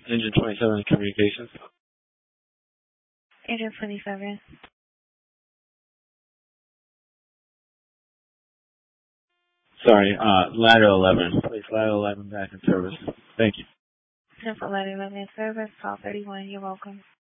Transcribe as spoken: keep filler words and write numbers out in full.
Engine twenty-seven communications. Engine twenty-seven. Sorry, uh, ladder eleven. Place ladder eleven back in service. Thank you. Simple ladder eleven in service. Call thirty-one. You're welcome.